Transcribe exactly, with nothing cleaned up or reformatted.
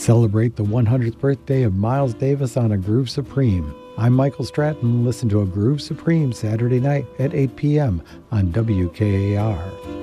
Celebrate the one hundredth birthday of Miles Davis on A Groove Supreme. I'm Michael Stratton. Listen to A Groove Supreme Saturday night at eight p.m. on W K A R.